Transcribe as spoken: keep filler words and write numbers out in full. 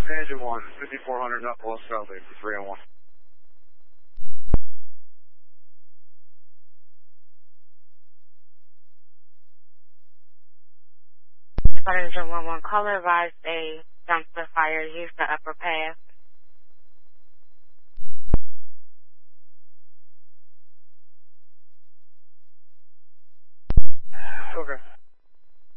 Engine one, fifty-four hundred Knuckles, South eight for three oh one. Engine one one, caller advised a dumpster fire. Use the upper path. Okay.